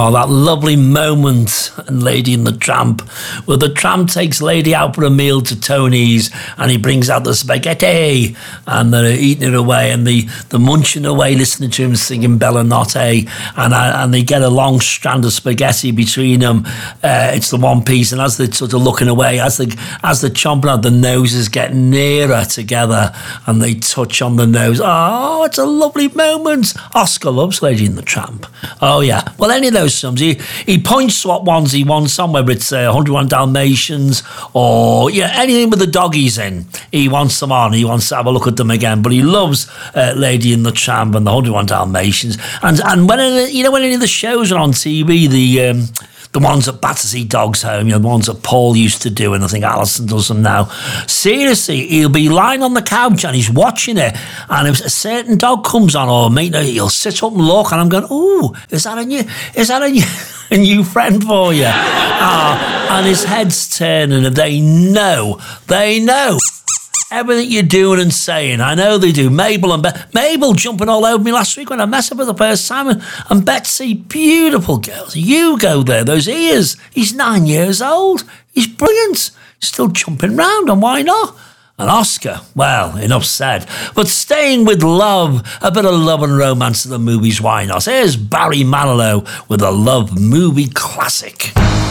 Oh, that lovely moment in Lady and the Tramp, where the tramp takes Lady out for a meal to Tony's and he brings out the spaghetti and they're eating it away and they're munching away listening to him singing Bella Notte and they get a long strand of spaghetti between them. It's the one piece, and as they're sort of looking away, as they're chomping out, the noses get nearer together and they touch on the nose. Oh, it's a lovely moment. Oscar loves Lady and the Tramp. Oh, yeah. Well, any of those films, he points what ones he wants on, whether it's 101 Dalmatians or anything with the doggies in. He wants them on. He wants to have a look at them again. But he loves Lady and the Tramp and the 101 Dalmatians. And when any of the shows are on TV, the ones at Battersea Dogs Home, the ones that Paul used to do, and I think Alison does them now. Seriously, he'll be lying on the couch and he's watching it, and if a certain dog comes on, or he'll sit up and look, and I'm going, "Ooh, is that a new friend for you?" And his head's turning, and they know everything you're doing and saying. I know they do. Mabel jumping all over me last week when I messed up for the first time. And Betsy, beautiful girls. You go there, those ears. He's 9 years old. He's brilliant. Still jumping round, and why not? And Oscar, well, enough said. But staying with love, a bit of love and romance in the movies, why not? Here's Barry Manilow with a love movie classic.